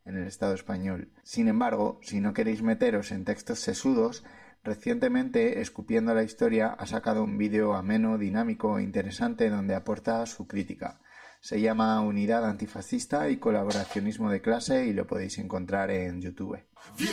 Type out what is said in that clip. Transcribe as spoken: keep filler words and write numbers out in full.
en el Estado español. Sin embargo, si no queréis meteros en textos sesudos, recientemente Escupiendo la Historia ha sacado un vídeo ameno, dinámico e interesante donde aporta su crítica. Se llama Unidad Antifascista y Colaboracionismo de Clase y lo podéis encontrar en YouTube.